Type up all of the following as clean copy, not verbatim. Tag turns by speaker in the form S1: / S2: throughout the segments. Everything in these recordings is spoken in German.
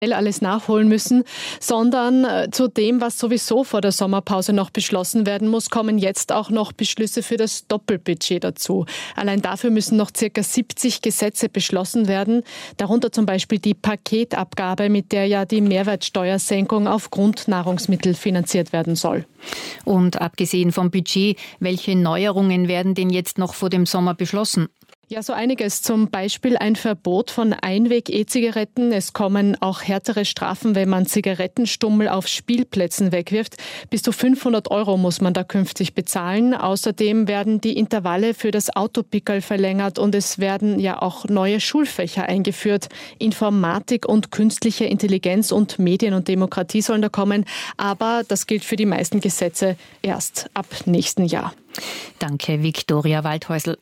S1: alles nachholen müssen, sondern zu dem, was sowieso vor der Sommerpause noch beschlossen werden muss, kommen jetzt auch noch Beschlüsse für das Doppelbudget dazu. Allein dafür müssen noch ca. 70 Gesetze beschlossen werden, darunter zum Beispiel die Paketabgabe, mit der ja die Mehrwertsteuersenkung auf Grundnahrungsmittel finanziert werden soll.
S2: Und abgesehen vom Budget, welche Neuerungen werden denn jetzt noch vor dem Sommer beschlossen?
S1: Ja, so einiges. Zum Beispiel ein Verbot von Einweg-E-Zigaretten. Es kommen auch härtere Strafen, wenn man Zigarettenstummel auf Spielplätzen wegwirft. Bis zu 500 € muss man da künftig bezahlen. Außerdem werden die Intervalle für das Autopickerl verlängert und es werden ja auch neue Schulfächer eingeführt. Informatik und künstliche Intelligenz und Medien und Demokratie sollen da kommen. Aber das gilt für die meisten Gesetze erst ab nächsten Jahr.
S2: Danke, Viktoria Waldhäusl.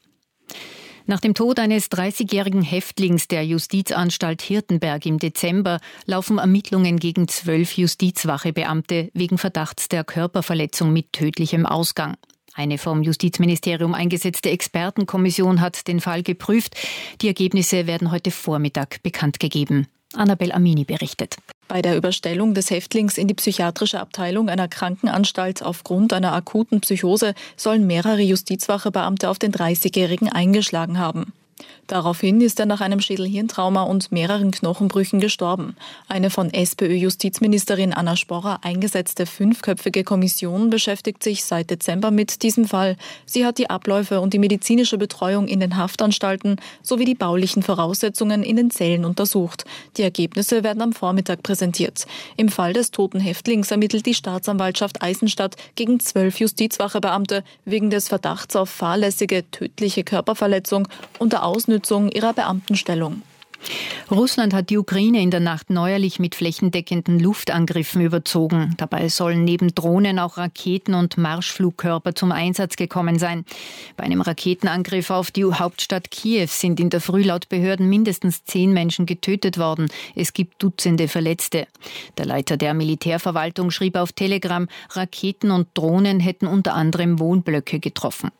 S2: Nach dem Tod eines 30-jährigen Häftlings der Justizanstalt Hirtenberg im Dezember laufen Ermittlungen gegen 12 Justizwachebeamte wegen Verdachts der Körperverletzung mit tödlichem Ausgang. Eine vom Justizministerium eingesetzte Expertenkommission hat den Fall geprüft. Die Ergebnisse werden heute Vormittag bekannt gegeben. Annabel Amini berichtet.
S3: Bei der Überstellung des Häftlings in die psychiatrische Abteilung einer Krankenanstalt aufgrund einer akuten Psychose sollen mehrere Justizwachebeamte auf den 30-Jährigen eingeschlagen haben. Daraufhin ist er nach einem Schädel-Hirntrauma und mehreren Knochenbrüchen gestorben. Eine von SPÖ-Justizministerin Anna Sporrer eingesetzte 5-köpfige Kommission beschäftigt sich seit Dezember mit diesem Fall. Sie hat die Abläufe und die medizinische Betreuung in den Haftanstalten sowie die baulichen Voraussetzungen in den Zellen untersucht. Die Ergebnisse werden am Vormittag präsentiert. Im Fall des toten Häftlings ermittelt die Staatsanwaltschaft Eisenstadt gegen 12 Justizwachebeamte wegen des Verdachts auf fahrlässige, tödliche Körperverletzung unter Ausnutzung ihrer Beamtenstellung.
S2: Russland hat die Ukraine in der Nacht neuerlich mit flächendeckenden Luftangriffen überzogen. Dabei sollen neben Drohnen auch Raketen und Marschflugkörper zum Einsatz gekommen sein. Bei einem Raketenangriff auf die Hauptstadt Kiew sind in der Früh laut Behörden mindestens 10 Menschen getötet worden. Es gibt Dutzende Verletzte. Der Leiter der Militärverwaltung schrieb auf Telegram, Raketen und Drohnen hätten unter anderem Wohnblöcke getroffen.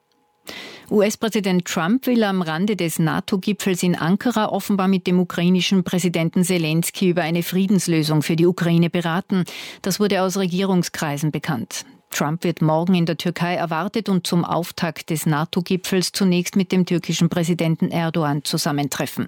S2: US-Präsident Trump will am Rande des NATO-Gipfels in Ankara offenbar mit dem ukrainischen Präsidenten Selenskyj über eine Friedenslösung für die Ukraine beraten. Das wurde aus Regierungskreisen bekannt. Trump wird morgen in der Türkei erwartet und zum Auftakt des NATO-Gipfels zunächst mit dem türkischen Präsidenten Erdogan zusammentreffen.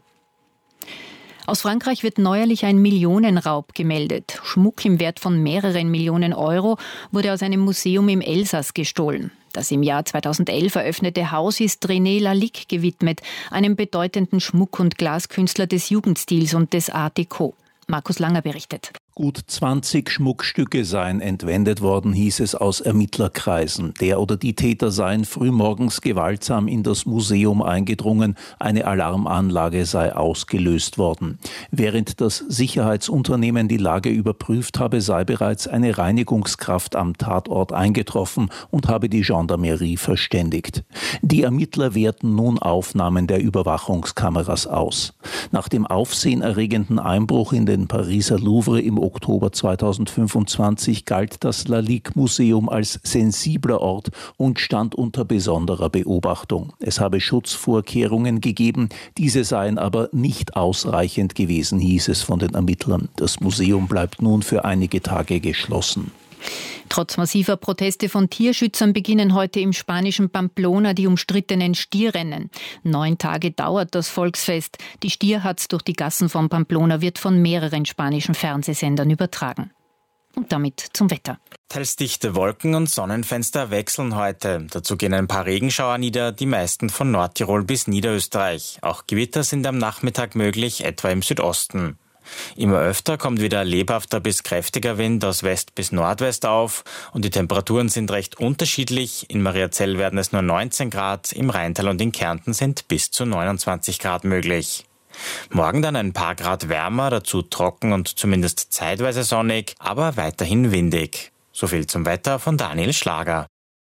S2: Aus Frankreich wird neuerlich ein Millionenraub gemeldet. Schmuck im Wert von mehreren Millionen Euro wurde aus einem Museum im Elsass gestohlen. Das im Jahr 2011 eröffnete Haus ist René Lalique gewidmet, einem bedeutenden Schmuck- und Glaskünstler des Jugendstils und des Art Deco. Markus Langer berichtet.
S4: Gut 20 Schmuckstücke seien entwendet worden, hieß es aus Ermittlerkreisen. Der oder die Täter seien frühmorgens gewaltsam in das Museum eingedrungen, eine Alarmanlage sei ausgelöst worden. Während das Sicherheitsunternehmen die Lage überprüft habe, sei bereits eine Reinigungskraft am Tatort eingetroffen und habe die Gendarmerie verständigt. Die Ermittler werten nun Aufnahmen der Überwachungskameras aus. Nach dem aufsehenerregenden Einbruch in den Pariser Louvre im Oktober 2025 galt das Lalique-Museum als sensibler Ort und stand unter besonderer Beobachtung. Es habe Schutzvorkehrungen gegeben, diese seien aber nicht ausreichend gewesen, hieß es von den Ermittlern. Das Museum bleibt nun für einige Tage geschlossen.
S2: Trotz massiver Proteste von Tierschützern beginnen heute im spanischen Pamplona die umstrittenen Stierrennen. 9 Tage dauert das Volksfest. Die Stierhatz durch die Gassen von Pamplona wird von mehreren spanischen Fernsehsendern übertragen. Und damit zum Wetter.
S5: Teils dichte Wolken und Sonnenfenster wechseln heute. Dazu gehen ein paar Regenschauer nieder, die meisten von Nordtirol bis Niederösterreich. Auch Gewitter sind am Nachmittag möglich, etwa im Südosten. Immer öfter kommt wieder lebhafter bis kräftiger Wind aus West bis Nordwest auf und die Temperaturen sind recht unterschiedlich. In Mariazell werden es nur 19 Grad, im Rheintal und in Kärnten sind bis zu 29 Grad möglich. Morgen dann ein paar Grad wärmer, dazu trocken und zumindest zeitweise sonnig, aber weiterhin windig. So viel zum Wetter von Daniel Schlager.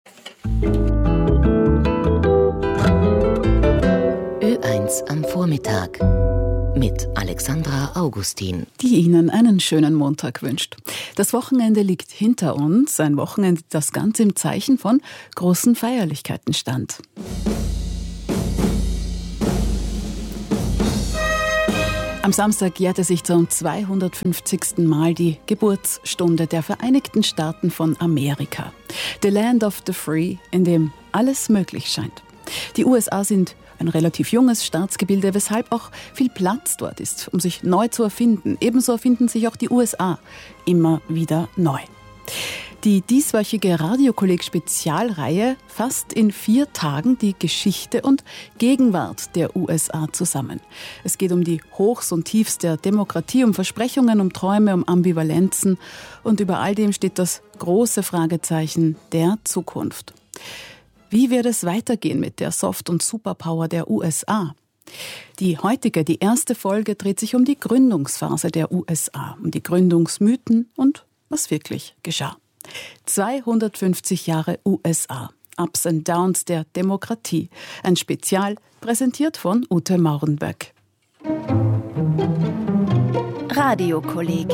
S6: Ö1 am Vormittag mit Alexandra Augustin,
S7: die Ihnen einen schönen Montag wünscht. Das Wochenende liegt hinter uns, ein Wochenende, das ganz im Zeichen von großen Feierlichkeiten stand. Am Samstag jährte sich zum 250. Mal die Geburtsstunde der Vereinigten Staaten von Amerika. The Land of the Free, in dem alles möglich scheint. Die USA sind ein relativ junges Staatsgebilde, weshalb auch viel Platz dort ist, um sich neu zu erfinden. Ebenso erfinden sich auch die USA immer wieder neu. Die dieswöchige Radiokolleg-Spezialreihe fasst in 4 Tagen die Geschichte und Gegenwart der USA zusammen. Es geht um die Hochs und Tiefs der Demokratie, um Versprechungen, um Träume, um Ambivalenzen. Und über all dem steht das große Fragezeichen der Zukunft. Wie wird es weitergehen mit der Soft- und Superpower der USA? Die erste Folge dreht sich um die Gründungsphase der USA, um die Gründungsmythen und was wirklich geschah. 250 Jahre USA. Ups and Downs der Demokratie. Ein Spezial, präsentiert von Ute Maurenberg.
S8: Radiokolleg.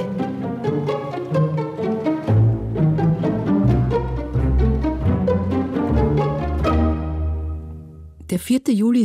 S9: Der 4. Juli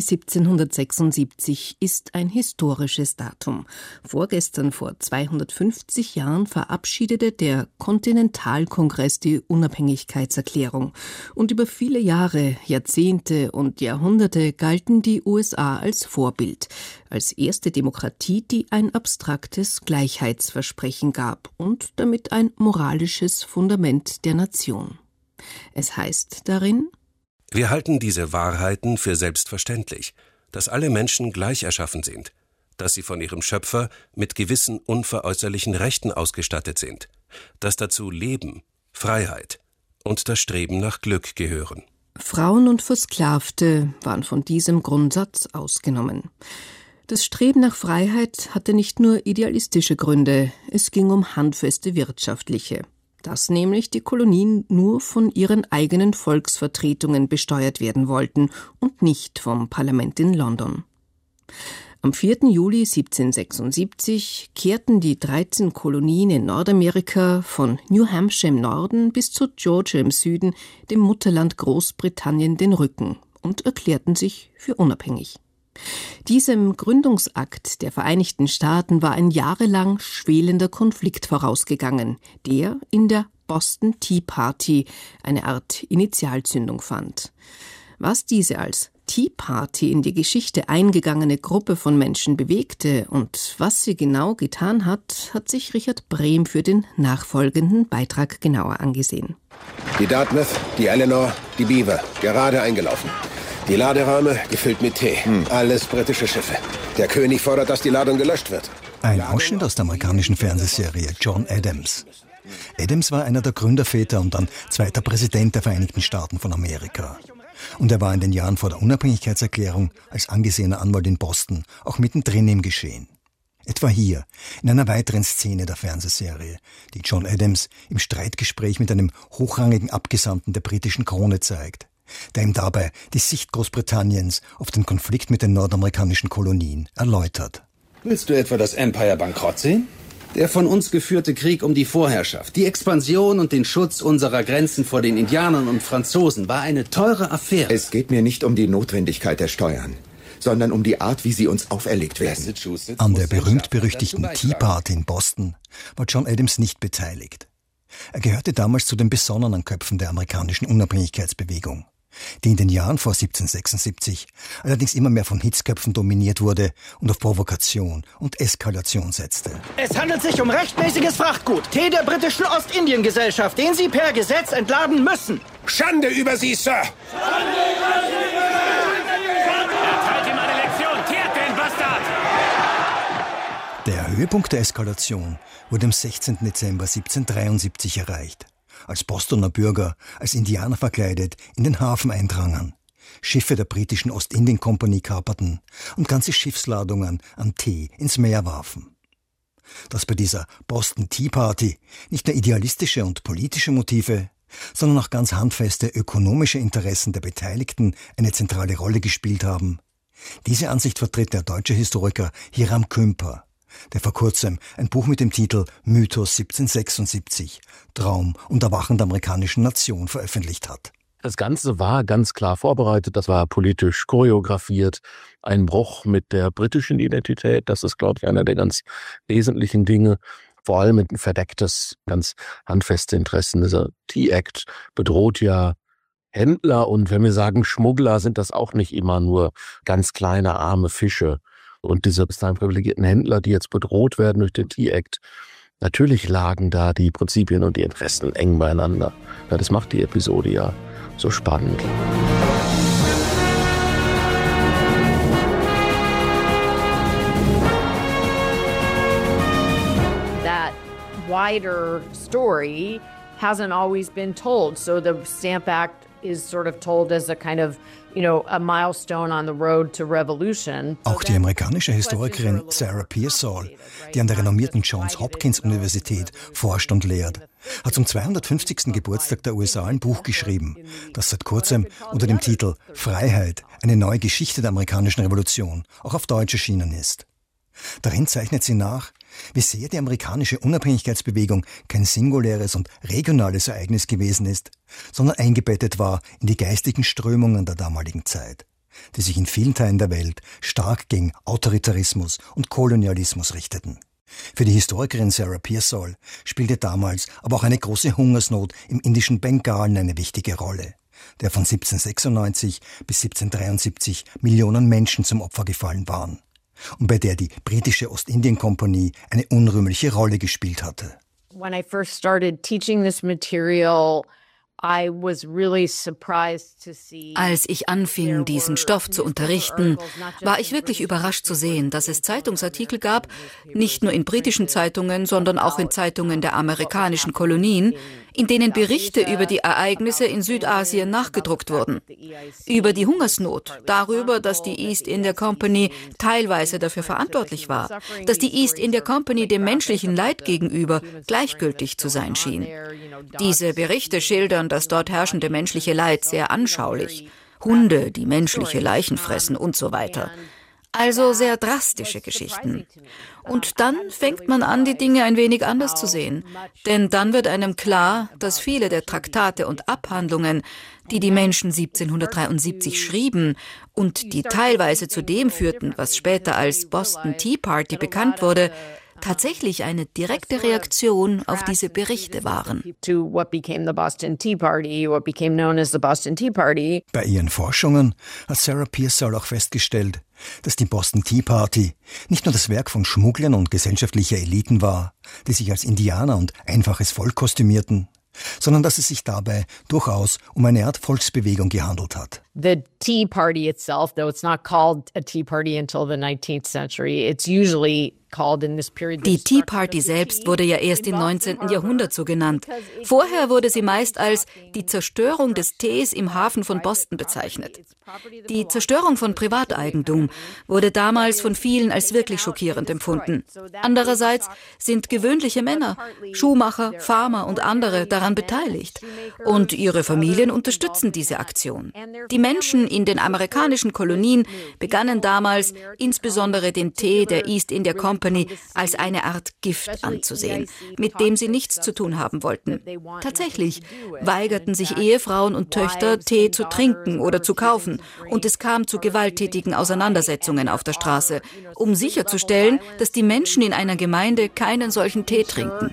S9: 1776 ist ein historisches Datum. Vorgestern, vor 250 Jahren, verabschiedete der Kontinentalkongress die Unabhängigkeitserklärung. Und über viele Jahre, Jahrzehnte und Jahrhunderte galten die USA als Vorbild, als erste Demokratie, die ein abstraktes Gleichheitsversprechen gab und damit ein moralisches Fundament der Nation. Es heißt darin:
S10: Wir halten diese Wahrheiten für selbstverständlich, dass alle Menschen gleich erschaffen sind, dass sie von ihrem Schöpfer mit gewissen unveräußerlichen Rechten ausgestattet sind, dass dazu Leben, Freiheit und das Streben nach Glück gehören.
S9: Frauen und Versklavte waren von diesem Grundsatz ausgenommen. Das Streben nach Freiheit hatte nicht nur idealistische Gründe, es ging um handfeste wirtschaftliche. Dass nämlich die Kolonien nur von ihren eigenen Volksvertretungen besteuert werden wollten und nicht vom Parlament in London. Am 4. Juli 1776 kehrten die 13 Kolonien in Nordamerika von New Hampshire im Norden bis zu Georgia im Süden dem Mutterland Großbritannien den Rücken und erklärten sich für unabhängig. Diesem Gründungsakt der Vereinigten Staaten war ein jahrelang schwelender Konflikt vorausgegangen, der in der Boston Tea Party eine Art Initialzündung fand. Was diese als Tea Party in die Geschichte eingegangene Gruppe von Menschen bewegte und was sie genau getan hat, hat sich Richard Brehm für den nachfolgenden Beitrag genauer angesehen.
S11: Die Dartmouth, die Eleanor, die Beaver, gerade eingelaufen. Die Laderäume gefüllt mit Tee. Alles britische Schiffe. Der König fordert, dass die Ladung gelöscht wird.
S12: Ein Ausschnitt aus der amerikanischen Fernsehserie John Adams. Adams war einer der Gründerväter und dann zweiter Präsident der Vereinigten Staaten von Amerika. Und er war in den Jahren vor der Unabhängigkeitserklärung als angesehener Anwalt in Boston auch mittendrin im Geschehen. Etwa hier, in einer weiteren Szene der Fernsehserie, die John Adams im Streitgespräch mit einem hochrangigen Abgesandten der britischen Krone zeigt, der ihm dabei die Sicht Großbritanniens auf den Konflikt mit den nordamerikanischen Kolonien erläutert.
S13: Willst du etwa das Empire bankrott sehen? Der von uns geführte Krieg um die Vorherrschaft, die Expansion und den Schutz unserer Grenzen vor den Indianern und Franzosen war eine teure Affäre.
S11: Es geht mir nicht um die Notwendigkeit der Steuern, sondern um die Art, wie sie uns auferlegt werden.
S12: An der berühmt-berüchtigten Tea Party in Boston war John Adams nicht beteiligt. Er gehörte damals zu den besonnenen Köpfen der amerikanischen Unabhängigkeitsbewegung, die in den Jahren vor 1776 allerdings immer mehr von Hitzköpfen dominiert wurde und auf Provokation und Eskalation setzte.
S14: Es handelt sich um rechtmäßiges Frachtgut, Tee der britischen Ostindiengesellschaft, den Sie per Gesetz entladen müssen.
S11: Schande über Sie, Sir!
S14: Schande über Sie, Sir!
S15: Erteilt ihm eine Lektion, kehrt den Bastard!
S12: Der Höhepunkt der Eskalation wurde am 16. Dezember 1773 erreicht, als Bostoner Bürger als Indianer verkleidet in den Hafen eindrangen, Schiffe der britischen Ostindien-Kompanie kaperten und ganze Schiffsladungen an Tee ins Meer warfen. Dass bei dieser Boston Tea Party nicht nur idealistische und politische Motive, sondern auch ganz handfeste ökonomische Interessen der Beteiligten eine zentrale Rolle gespielt haben, diese Ansicht vertritt der deutsche Historiker Hiram Kümper, der vor kurzem ein Buch mit dem Titel Mythos 1776, Traum und Erwachen der amerikanischen Nation veröffentlicht hat.
S16: Das Ganze war ganz klar vorbereitet, das war politisch choreografiert. Ein Bruch mit der britischen Identität, das ist, glaube ich, einer der ganz wesentlichen Dinge. Vor allem ein verdecktes, ganz handfeste Interessen. Dieser Tea-Act bedroht ja Händler, und wenn wir sagen Schmuggler, sind das auch nicht immer nur ganz kleine, arme Fische. Und diese bis dahin privilegierten Händler, die jetzt bedroht werden durch den Tea-Act, natürlich lagen da die Prinzipien und die Interessen eng beieinander. Ja, das macht die Episode ja so spannend.
S17: That wider story hasn't always been told. So the Stamp Act is sort of told as a kind of, a milestone on the road to revolution.
S12: Auch die amerikanische Historikerin Sarah Pearsall, die an der renommierten Johns Hopkins Universität forscht und lehrt, hat zum 250. Geburtstag der USA ein Buch geschrieben, das seit kurzem unter dem Titel Freiheit, eine neue Geschichte der amerikanischen Revolution auch auf Deutsch erschienen ist. Darin zeichnet sie nach, wie sehr die amerikanische Unabhängigkeitsbewegung kein singuläres und regionales Ereignis gewesen ist, sondern eingebettet war in die geistigen Strömungen der damaligen Zeit, die sich in vielen Teilen der Welt stark gegen Autoritarismus und Kolonialismus richteten. Für die Historikerin Sarah Pearsall spielte damals aber auch eine große Hungersnot im indischen Bengalen eine wichtige Rolle, der von 1796 bis 1773 Millionen Menschen zum Opfer gefallen waren und bei der die britische Ostindien-Kompanie eine unrühmliche Rolle gespielt hatte.
S17: When I first started teaching this material, I was really surprised to see.
S18: Als ich anfing, diesen Stoff zu unterrichten, war ich wirklich überrascht zu sehen, dass es Zeitungsartikel gab, nicht nur in britischen Zeitungen, sondern auch in Zeitungen der amerikanischen Kolonien, in denen Berichte über die Ereignisse in Südasien nachgedruckt wurden. Über die Hungersnot, darüber, dass die East India Company teilweise dafür verantwortlich war, dass die East India Company dem menschlichen Leid gegenüber gleichgültig zu sein schien. Diese Berichte schildern das dort herrschende menschliche Leid sehr anschaulich. Hunde, die menschliche Leichen fressen und so weiter. Also sehr drastische Geschichten. Und dann fängt man an, die Dinge ein wenig anders zu sehen. Denn dann wird einem klar, dass viele der Traktate und Abhandlungen, die die Menschen 1773 schrieben und die teilweise zu dem führten, was später als Boston Tea Party bekannt wurde, tatsächlich eine direkte Reaktion auf diese Berichte waren.
S12: Bei ihren Forschungen hat Sarah Pearsall auch festgestellt, dass die Boston Tea Party nicht nur das Werk von Schmugglern und gesellschaftlicher Eliten war, die sich als Indianer und einfaches Volk kostümierten, sondern dass es sich dabei durchaus um eine Art Volksbewegung gehandelt hat.
S17: The Tea Party itself, though it's not called a Tea Party until the 19th century, it's usually
S18: die Tea Party selbst wurde ja erst im 19. Jahrhundert so genannt. Vorher wurde sie meist als die Zerstörung des Tees im Hafen von Boston bezeichnet. Die Zerstörung von Privateigentum wurde damals von vielen als wirklich schockierend empfunden. Andererseits sind gewöhnliche Männer, Schuhmacher, Farmer und andere daran beteiligt. Und ihre Familien unterstützen diese Aktion. Die Menschen in den amerikanischen Kolonien begannen damals, insbesondere den Tee der East India Company, als eine Art Gift anzusehen, mit dem sie nichts zu tun haben wollten. Tatsächlich weigerten sich Ehefrauen und Töchter, Tee zu trinken oder zu kaufen, und es kam zu gewalttätigen Auseinandersetzungen auf der Straße, um sicherzustellen, dass die Menschen in einer Gemeinde keinen solchen Tee trinken.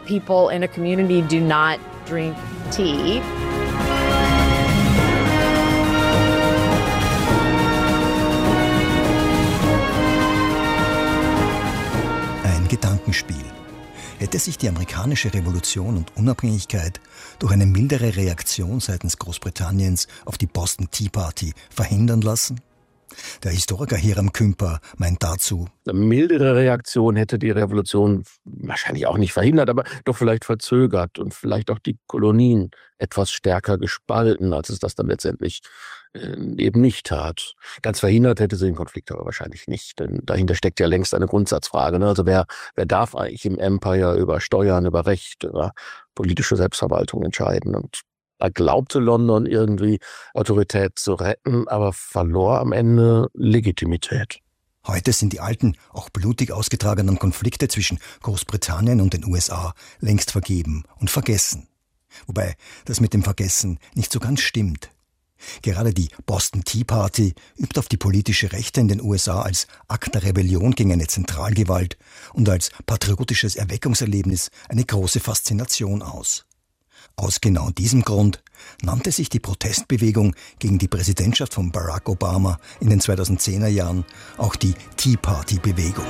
S12: Gedankenspiel. Hätte sich die amerikanische Revolution und Unabhängigkeit durch eine mildere Reaktion seitens Großbritanniens auf die Boston Tea Party verhindern lassen? Der Historiker Hiram Kümper meint dazu:
S16: Eine mildere Reaktion hätte die Revolution wahrscheinlich auch nicht verhindert, aber doch vielleicht verzögert und vielleicht auch die Kolonien etwas stärker gespalten, als es das dann letztendlich eben nicht tat. Ganz verhindert hätte sie den Konflikt aber wahrscheinlich nicht, denn dahinter steckt ja längst eine Grundsatzfrage. Ne? Also wer darf eigentlich im Empire über Steuern, über Recht, über politische Selbstverwaltung entscheiden? Und da glaubte London irgendwie Autorität zu retten, aber verlor am Ende Legitimität.
S12: Heute sind die alten, auch blutig ausgetragenen Konflikte zwischen Großbritannien und den USA längst vergeben und vergessen. Wobei das mit dem Vergessen nicht so ganz stimmt. Gerade die Boston Tea Party übt auf die politische Rechte in den USA als Akt der Rebellion gegen eine Zentralgewalt und als patriotisches Erweckungserlebnis eine große Faszination aus. Aus genau diesem Grund nannte sich die Protestbewegung gegen die Präsidentschaft von Barack Obama in den 2010er Jahren auch die Tea Party Bewegung.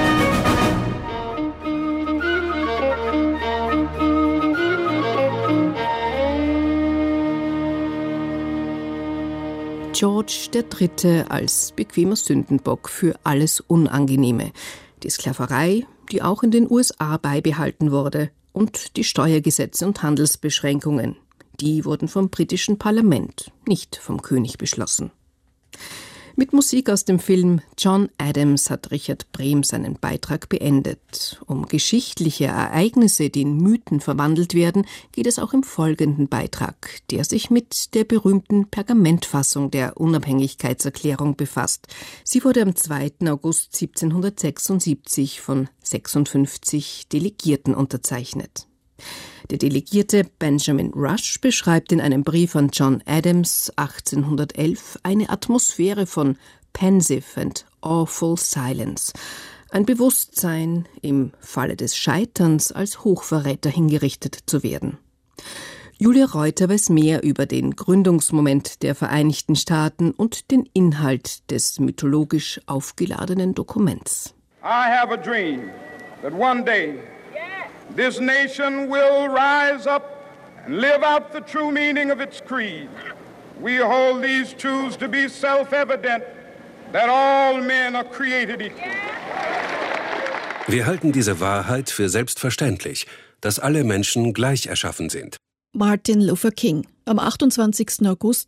S9: George III. Als bequemer Sündenbock für alles Unangenehme. Die Sklaverei, die auch in den USA beibehalten wurde, und die Steuergesetze und Handelsbeschränkungen. Die wurden vom britischen Parlament, nicht vom König beschlossen. Mit Musik aus dem Film John Adams hat Richard Brehm seinen Beitrag beendet. Um geschichtliche Ereignisse, die in Mythen verwandelt werden, geht es auch im folgenden Beitrag, der sich mit der berühmten Pergamentfassung der Unabhängigkeitserklärung befasst. Sie wurde am 2. August 1776 von 56 Delegierten unterzeichnet. Der Delegierte Benjamin Rush beschreibt in einem Brief an John Adams 1811 eine Atmosphäre von pensive and awful silence, ein Bewusstsein, im Falle des Scheiterns als Hochverräter hingerichtet zu werden. Julia Reuter weiß mehr über den Gründungsmoment der Vereinigten Staaten und den Inhalt des mythologisch aufgeladenen Dokuments.
S19: I have a dream that one day this nation will rise up and live out the true meaning of its creed. We hold these truths to be self-evident, that all men are created equal.
S10: Wir halten diese Wahrheit für selbstverständlich, dass alle Menschen gleich erschaffen sind.
S3: Martin Luther King am 28. August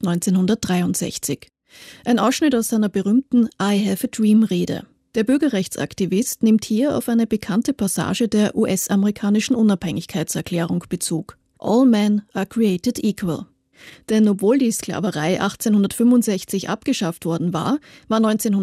S3: 1963. Ein Ausschnitt aus seiner berühmten I Have a Dream-Rede. Der Bürgerrechtsaktivist nimmt hier auf eine bekannte Passage der US-amerikanischen Unabhängigkeitserklärung Bezug. All men are created equal. Denn obwohl die Sklaverei 1865 abgeschafft worden war, war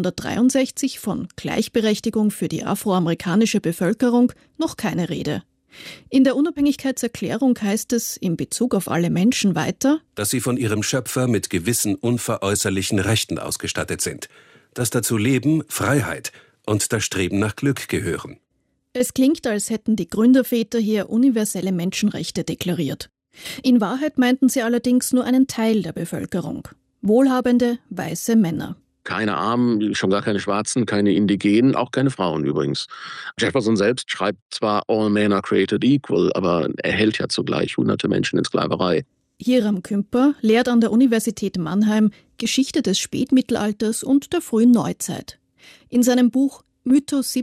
S3: 1963 von Gleichberechtigung für die afroamerikanische Bevölkerung noch keine Rede. In der Unabhängigkeitserklärung heißt es in Bezug auf alle Menschen weiter,
S10: dass sie von ihrem Schöpfer mit gewissen unveräußerlichen Rechten ausgestattet sind, dass dazu Leben, Freiheit und das Streben nach Glück gehören.
S3: Es klingt, als hätten die Gründerväter hier universelle Menschenrechte deklariert. In Wahrheit meinten sie allerdings nur einen Teil der Bevölkerung. Wohlhabende, weiße Männer.
S16: Keine Armen, schon gar keine Schwarzen, keine Indigenen, auch keine Frauen übrigens. Jefferson selbst schreibt zwar All men are created equal, aber er hält ja zugleich hunderte Menschen in Sklaverei.
S3: Hiram Kümper lehrt an der Universität Mannheim Geschichte des Spätmittelalters und der frühen Neuzeit. In seinem Buch Mythos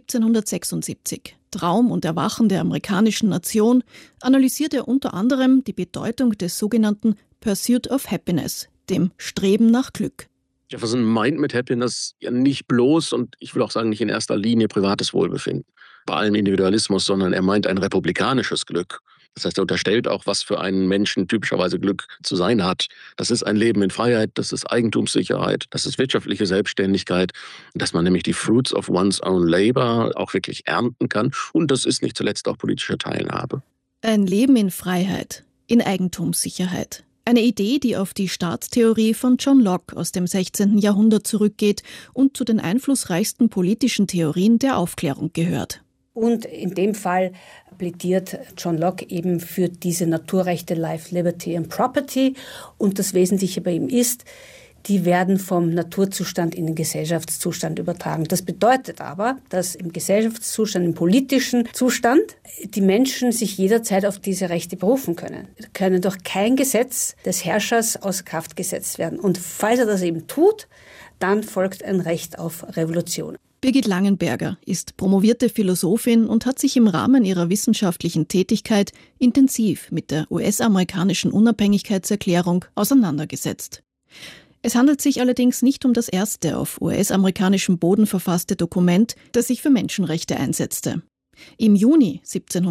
S3: 1776, Traum und Erwachen der amerikanischen Nation, analysiert er unter anderem die Bedeutung des sogenannten Pursuit of Happiness, dem Streben nach Glück.
S16: Jefferson meint mit Happiness ja nicht bloß, und ich will auch sagen nicht in erster Linie, privates Wohlbefinden, bei allem Individualismus, sondern er meint ein republikanisches Glück. Das heißt, er unterstellt auch, was für einen Menschen typischerweise Glück zu sein hat. Das ist ein Leben in Freiheit, das ist Eigentumssicherheit, das ist wirtschaftliche Selbstständigkeit, dass man nämlich die fruits of one's own labor auch wirklich ernten kann. Und das ist nicht zuletzt auch politische Teilhabe.
S3: Ein Leben in Freiheit, in Eigentumssicherheit. Eine Idee, die auf die Staatstheorie von John Locke aus dem 16. Jahrhundert zurückgeht und zu den einflussreichsten politischen Theorien der Aufklärung gehört.
S20: Und in dem Fall plädiert John Locke eben für diese Naturrechte Life, Liberty and Property. Und das Wesentliche bei ihm ist, die werden vom Naturzustand in den Gesellschaftszustand übertragen. Das bedeutet aber, dass im Gesellschaftszustand, im politischen Zustand, die Menschen sich jederzeit auf diese Rechte berufen können. Können durch kein Gesetz des Herrschers außer Kraft gesetzt werden. Und falls er das eben tut, dann folgt ein Recht auf Revolution.
S3: Birgit Langenberger ist promovierte Philosophin und hat sich im Rahmen ihrer wissenschaftlichen Tätigkeit intensiv mit der US-amerikanischen Unabhängigkeitserklärung auseinandergesetzt. Es handelt sich allerdings nicht um das erste auf US-amerikanischem Boden verfasste Dokument, das sich für Menschenrechte einsetzte. Im Juni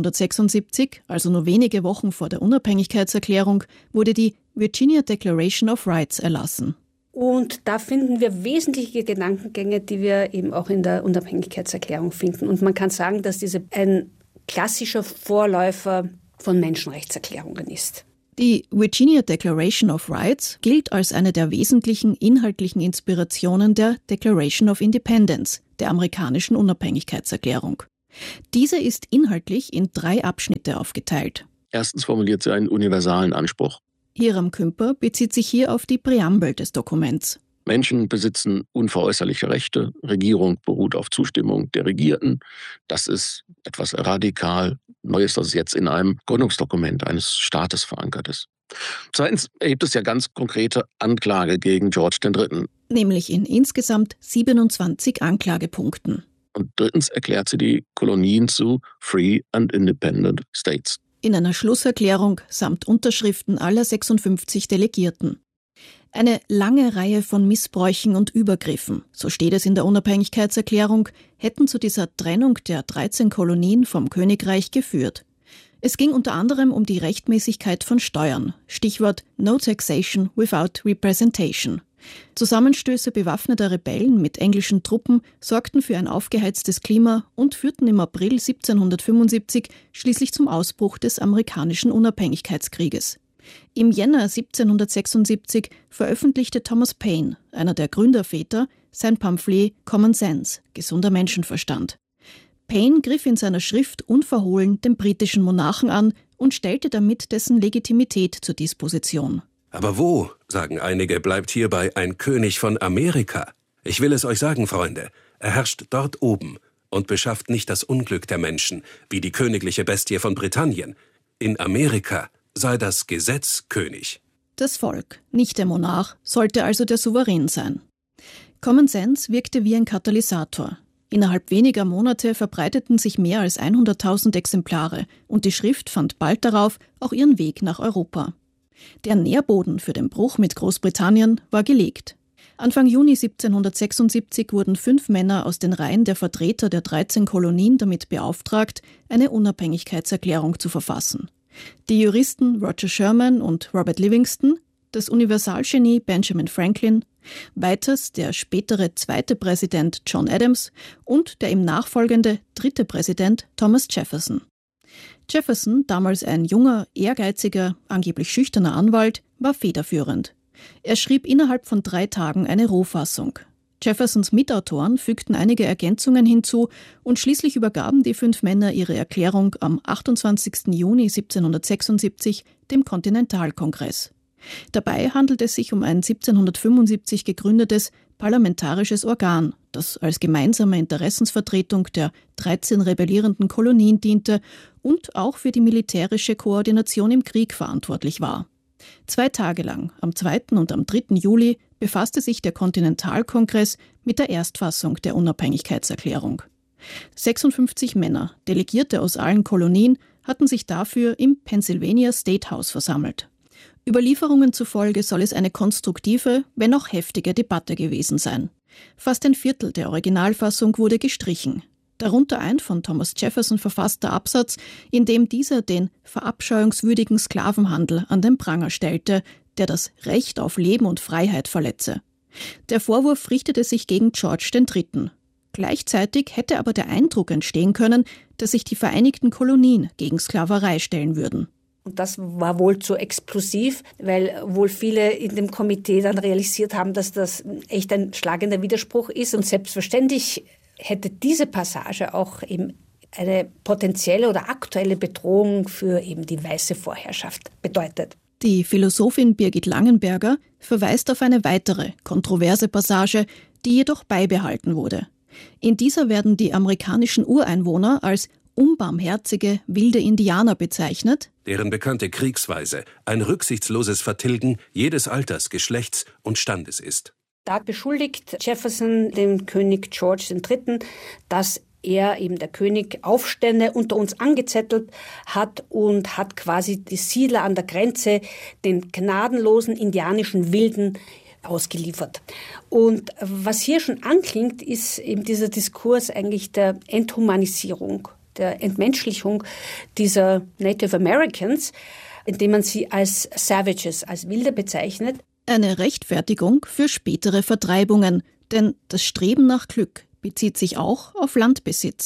S3: 1776, also nur wenige Wochen vor der Unabhängigkeitserklärung, wurde die Virginia Declaration of Rights erlassen.
S20: Und da finden wir wesentliche Gedankengänge, die wir eben auch in der Unabhängigkeitserklärung finden. Und man kann sagen, dass diese ein klassischer Vorläufer von Menschenrechtserklärungen ist.
S21: Die Virginia Declaration of Rights gilt als eine der wesentlichen inhaltlichen Inspirationen der Declaration of Independence, der amerikanischen Unabhängigkeitserklärung. Diese ist inhaltlich in 3 Abschnitte aufgeteilt.
S16: Erstens formuliert sie einen universalen Anspruch.
S21: Hiram Kümper bezieht sich hier auf die Präambel des Dokuments.
S16: Menschen besitzen unveräußerliche Rechte. Regierung beruht auf Zustimmung der Regierten. Das ist etwas radikal Neues, das jetzt in einem Gründungsdokument eines Staates verankert ist. Zweitens erhebt es ja ganz konkrete Anklage gegen George III.
S21: Nämlich in insgesamt 27 Anklagepunkten.
S16: Und drittens erklärt sie die Kolonien zu Free and Independent States.
S21: In einer Schlusserklärung samt Unterschriften aller 56 Delegierten. Eine lange Reihe von Missbräuchen und Übergriffen, so steht es in der Unabhängigkeitserklärung, hätten zu dieser Trennung der 13 Kolonien vom Königreich geführt. Es ging unter anderem um die Rechtmäßigkeit von Steuern, Stichwort No Taxation Without Representation. Zusammenstöße bewaffneter Rebellen mit englischen Truppen sorgten für ein aufgeheiztes Klima und führten im April 1775 schließlich zum Ausbruch des amerikanischen Unabhängigkeitskrieges. Im Jänner 1776 veröffentlichte Thomas Paine, einer der Gründerväter, sein Pamphlet Common Sense, gesunder Menschenverstand. Paine griff in seiner Schrift unverhohlen den britischen Monarchen an und stellte damit dessen Legitimität zur Disposition.
S10: Aber wo, sagen einige, bleibt hierbei ein König von Amerika? Ich will es euch sagen, Freunde, er herrscht dort oben und beschafft nicht das Unglück der Menschen, wie die königliche Bestie von Britannien. In Amerika sei das Gesetz König.
S21: Das Volk, nicht der Monarch, sollte also der Souverän sein. Common Sense wirkte wie ein Katalysator. Innerhalb weniger Monate verbreiteten sich mehr als 100.000 Exemplare und die Schrift fand bald darauf auch ihren Weg nach Europa. Der Nährboden für den Bruch mit Großbritannien war gelegt. Anfang Juni 1776 wurden 5 Männer aus den Reihen der Vertreter der 13 Kolonien damit beauftragt, eine Unabhängigkeitserklärung zu verfassen. Die Juristen Roger Sherman und Robert Livingston, das Universalgenie Benjamin Franklin, weiters der spätere 2. Präsident John Adams und der ihm nachfolgende 3. Präsident Thomas Jefferson. Jefferson, damals ein junger, ehrgeiziger, angeblich schüchterner Anwalt, war federführend. Er schrieb innerhalb von 3 Tagen eine Rohfassung. Jeffersons Mitautoren fügten einige Ergänzungen hinzu und schließlich übergaben die 5 Männer ihre Erklärung am 28. Juni 1776 dem Kontinentalkongress. Dabei handelt es sich um ein 1775 gegründetes parlamentarisches Organ, das als gemeinsame Interessensvertretung der 13 rebellierenden Kolonien diente und auch für die militärische Koordination im Krieg verantwortlich war. 2 Tage lang, am 2. und am 3. Juli, befasste sich der Kontinentalkongress mit der Erstfassung der Unabhängigkeitserklärung. 56 Männer, Delegierte aus allen Kolonien, hatten sich dafür im Pennsylvania State House versammelt. Überlieferungen zufolge soll es eine konstruktive, wenn auch heftige Debatte gewesen sein. Fast ein Viertel der Originalfassung wurde gestrichen. Darunter ein von Thomas Jefferson verfasster Absatz, in dem dieser den verabscheuungswürdigen Sklavenhandel an den Pranger stellte, der das Recht auf Leben und Freiheit verletze. Der Vorwurf richtete sich gegen George III. Gleichzeitig hätte aber der Eindruck entstehen können, dass sich die Vereinigten Kolonien gegen Sklaverei stellen würden.
S20: Und das war wohl zu explosiv, weil wohl viele in dem Komitee dann realisiert haben, dass das echt ein schlagender Widerspruch ist. Und selbstverständlich hätte diese Passage auch eben eine potenzielle oder aktuelle Bedrohung für eben die weiße Vorherrschaft bedeutet.
S21: Die Philosophin Birgit Langenberger verweist auf eine weitere, kontroverse Passage, die jedoch beibehalten wurde. In dieser werden die amerikanischen Ureinwohner als unbarmherzige, wilde Indianer bezeichnet,
S10: deren bekannte Kriegsweise ein rücksichtsloses Vertilgen jedes Alters, Geschlechts und Standes ist.
S20: Da beschuldigt Jefferson den König George III., dass er, eben der König, Aufstände unter uns angezettelt hat und hat quasi die Siedler an der Grenze den gnadenlosen indianischen Wilden ausgeliefert. Und was hier schon anklingt, ist eben dieser Diskurs eigentlich der Enthumanisierung, der Entmenschlichung dieser Native Americans, indem man sie als Savages, als Wilde bezeichnet.
S21: Eine Rechtfertigung für spätere Vertreibungen, denn das Streben nach Glück bezieht sich auch auf Landbesitz.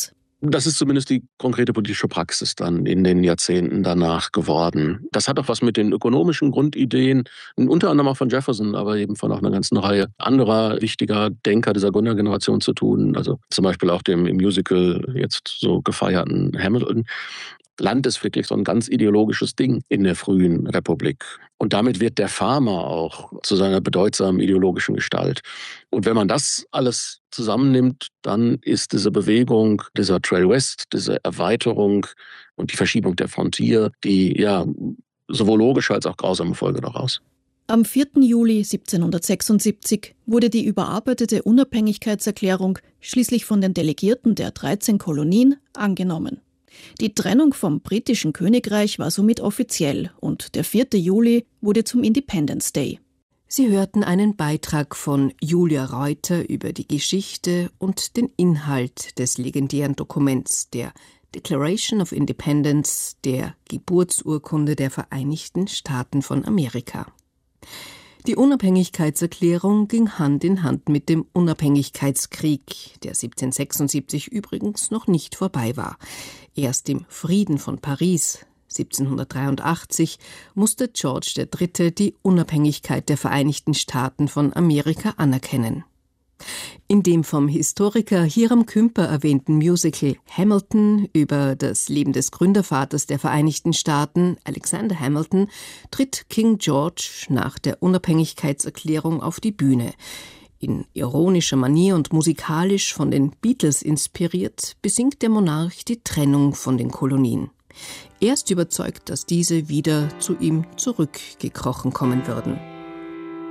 S16: Das ist zumindest die konkrete politische Praxis dann in den Jahrzehnten danach geworden. Das hat auch was mit den ökonomischen Grundideen, unter anderem auch von Jefferson, aber eben von auch einer ganzen Reihe anderer wichtiger Denker dieser Gründergeneration zu tun. Also zum Beispiel auch dem im Musical jetzt so gefeierten Hamilton. Land ist wirklich so ein ganz ideologisches Ding in der frühen Republik. Und damit wird der Farmer auch zu seiner bedeutsamen ideologischen Gestalt. Und wenn man das alles zusammennimmt, dann ist diese Bewegung, dieser Trail West, diese Erweiterung und die Verschiebung der Frontier, die ja sowohl logische als auch grausame Folge daraus.
S21: Am 4. Juli 1776 wurde die überarbeitete Unabhängigkeitserklärung schließlich von den Delegierten der 13 Kolonien angenommen. Die Trennung vom britischen Königreich war somit offiziell und der 4. Juli wurde zum Independence Day.
S9: Sie hörten einen Beitrag von Julia Reuter über die Geschichte und den Inhalt des legendären Dokuments der Declaration of Independence, der Geburtsurkunde der Vereinigten Staaten von Amerika. Die Unabhängigkeitserklärung ging Hand in Hand mit dem Unabhängigkeitskrieg, der 1776 übrigens noch nicht vorbei war. Erst im Frieden von Paris 1783 musste George III. Die Unabhängigkeit der Vereinigten Staaten von Amerika anerkennen. In dem vom Historiker Hiram Kümper erwähnten Musical Hamilton über das Leben des Gründervaters der Vereinigten Staaten, Alexander Hamilton, tritt King George nach der Unabhängigkeitserklärung auf die Bühne. In ironischer Manier und musikalisch von den Beatles inspiriert, besingt der Monarch die Trennung von den Kolonien. Er ist überzeugt, dass diese wieder zu ihm zurückgekrochen kommen würden.